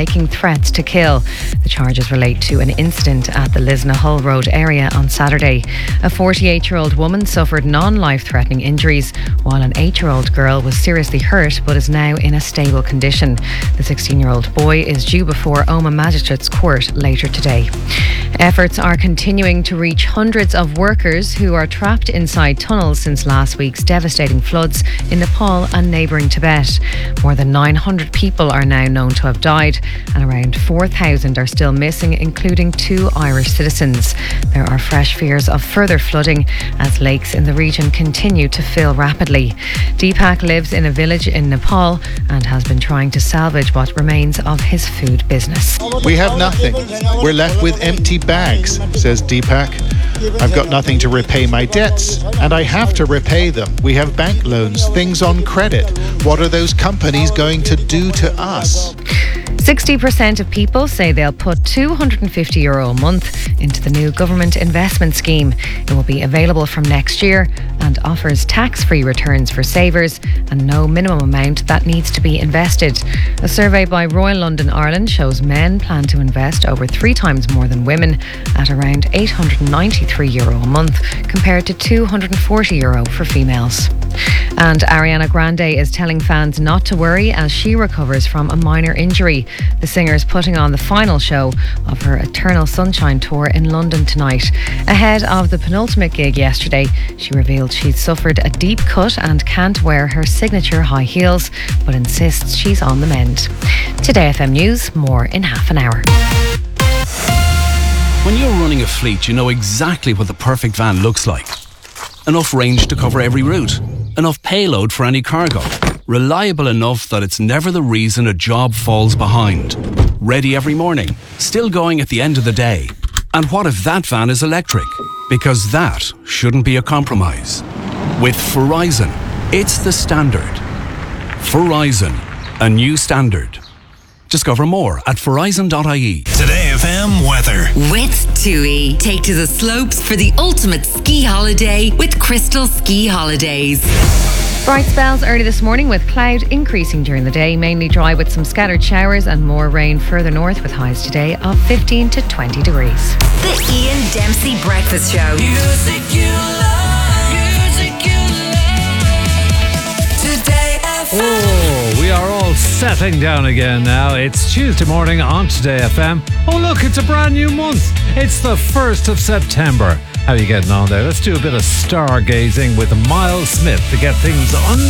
making threats to kill. The charges relate to an incident at the Lisna Hull Road area on Saturday. A 48-year-old woman suffered non-life-threatening injuries, while an 8-year-old girl was seriously hurt but is now in a stable condition. The 16-year-old boy is due before Omagh Magistrates Court later today. Efforts are continuing to reach hundreds of workers who are trapped inside tunnels since last week's devastating floods in Nepal and neighbouring Tibet. More than 900 people are now known to have died, and around 4,000 are still missing, including 2 Irish citizens. There are fresh fears of further flooding as lakes in the region continue to fill rapidly. Deepak lives in a village in Nepal and has been trying to salvage what remains of his food business. We have nothing. We're left with empty bags, says Deepak. I've got nothing to repay my debts, and I have to repay them. We have bank loans, things on credit. What are those companies going to do to us? 60% of people say they'll put €250 a month into the new government investment scheme. It will be available from next year and offers tax-free returns for savers and no minimum amount that needs to be invested. A survey by Royal London Ireland shows men plan to invest over 3 times more than women at around €893 a month compared to €240 for females. And Ariana Grande is telling fans not to worry as she recovers from a minor injury. The singer is putting on the final show of her Eternal Sunshine tour in London tonight. Ahead of the penultimate gig yesterday, she revealed she'd suffered a deep cut and can't wear her signature high heels, but insists she's on the mend. Today FM News, more in half an hour. When you're running a fleet, you know exactly what the perfect van looks like. Enough range to cover every route. Enough payload for any cargo. Reliable enough that it's never the reason a job falls behind. Ready every morning. Still going at the end of the day. And what if that van is electric? Because that shouldn't be a compromise. With Verizon, it's the standard. Verizon, a new standard. Discover more at verizon.ie. Today FM weather. With TUI. Take to the slopes for the ultimate ski holiday with Crystal Ski Holidays. Bright spells early this morning with cloud increasing during the day, mainly dry with some scattered showers and more rain further north with highs today of 15 to 20 degrees. The Ian Dempsey Breakfast Show. Music you love, music you love. Today FM. Oh, we are all settling down again now. It's Tuesday morning on Today FM. Oh look, it's a brand new month. It's the 1st of September. How are you getting on there? Let's do a bit of stargazing with Miles Smith to get things underway.